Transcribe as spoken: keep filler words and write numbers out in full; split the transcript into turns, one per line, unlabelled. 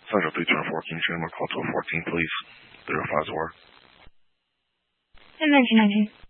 Central three two four, can you share my call to a fourteen, please? three oh five Zora.
And nineteen nineteen.